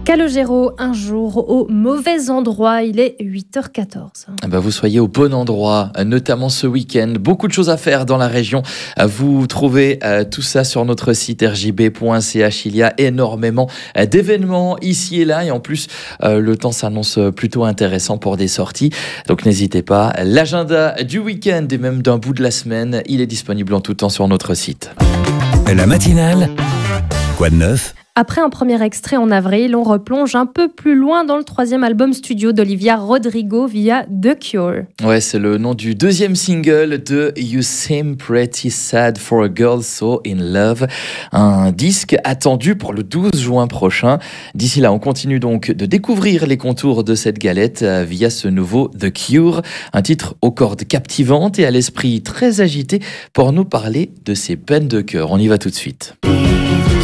Calogero, un jour au mauvais endroit, il est 8h14. Vous soyez au bon endroit, notamment ce week-end. Beaucoup de choses à faire dans la région. Vous trouvez tout ça sur notre site rjb.ch. Il y a énormément d'événements ici et là. Et en plus, le temps s'annonce plutôt intéressant pour des sorties. Donc n'hésitez pas. L'agenda du week-end et même d'un bout de la semaine, il est disponible en tout temps sur notre site. La matinale, quoi de neuf ? Après un premier extrait en avril, on replonge un peu plus loin dans le troisième album studio d'Olivia Rodrigo via The Cure. Ouais, c'est le nom du deuxième single de You Seem Pretty Sad for a Girl So in Love. Un disque attendu pour le 12 juin prochain. D'ici là, on continue donc de découvrir les contours de cette galette via ce nouveau The Cure. Un titre aux cordes captivantes et à l'esprit très agité pour nous parler de ses peines de cœur. On y va tout de suite.